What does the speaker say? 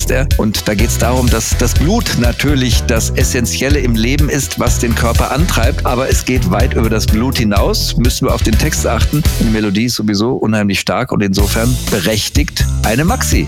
heißt er. Und da geht es darum, dass das Blut natürlich das Essentielle im Leben ist, was den Körper antreibt. Aber es geht weit über das Blut hinaus. Müssen wir auf den Text achten. Die Melodie ist sowieso unheimlich stark und insofern berechtigt eine Maxi.